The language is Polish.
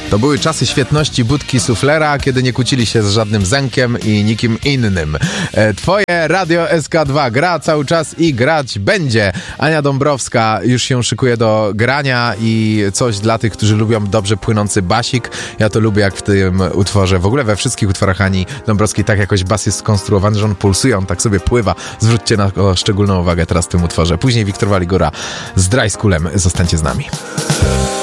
To były czasy świetności Budki Suflera, kiedy nie kłócili się z żadnym Zenkiem i nikim innym. Twoje Radio SK2 gra cały czas i grać będzie. Ania Dąbrowska już się szykuje do grania i coś dla tych, którzy lubią dobrze płynący basik. Ja to lubię, jak w tym utworze, w ogóle we wszystkich utworach Ani Dąbrowskiej tak jakoś bas jest skonstruowany, że on pulsuje, on tak sobie pływa. Zwróćcie na to szczególną uwagę teraz w tym utworze. Później Wiktor Waligura z Dry Schoolem. Zostańcie z nami.